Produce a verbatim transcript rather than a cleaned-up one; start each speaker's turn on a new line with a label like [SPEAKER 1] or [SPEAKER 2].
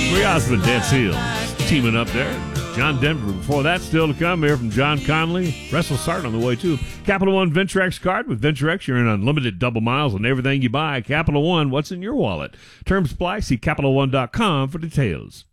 [SPEAKER 1] Marie Osmond, Dance Hill, teaming up there. John Denver. Before that, still to come here from John Conley. Russell Sarton on the way, too. Capital One Venturex card. With Venturex, you're in unlimited double miles on everything you buy. Capital One, what's in your wallet? Terms apply. See Capital One dot com for details.